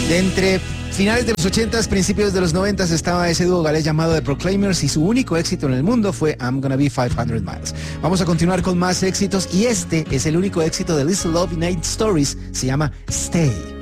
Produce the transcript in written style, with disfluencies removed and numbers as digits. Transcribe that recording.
De entre finales de los 80s, principios de los 90s estaba ese dúo galés llamado The Proclaimers y su único éxito en el mundo fue I'm Gonna Be 500 Miles. Vamos a continuar con más éxitos y este es el único éxito de Little Love Night Stories, se llama Stay.